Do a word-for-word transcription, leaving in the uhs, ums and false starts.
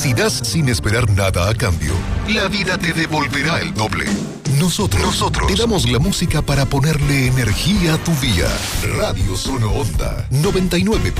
Si das sin esperar nada a cambio, la vida te devolverá el doble. Nosotros, Nosotros te damos la música para ponerle energía a tu día. Radio Sono Onda noventa y nueve